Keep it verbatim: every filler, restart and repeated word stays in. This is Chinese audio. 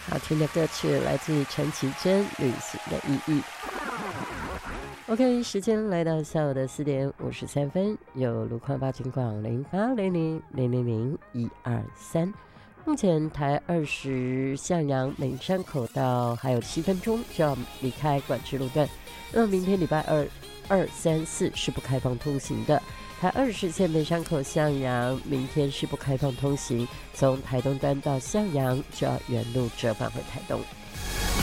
好听的歌曲来自于陈绮贞《旅行的意义》。OK， 时间来到下午的四点五十三分，有路况报警广零八零零零零零一二三。目前台二十向阳美山口道还有七分钟就要离开管制路段，那么明天礼拜二、二、三、四是不开放通行的。台二十线美山口向阳，明天是不开放通行，从台东端到向阳就要原路折返回台东。